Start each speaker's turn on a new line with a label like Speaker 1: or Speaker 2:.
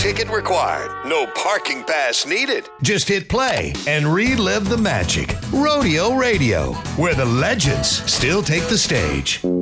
Speaker 1: ticket required. No parking pass needed. Just hit play and relive the magic. Rodeo Radio, where the legends still take the stage.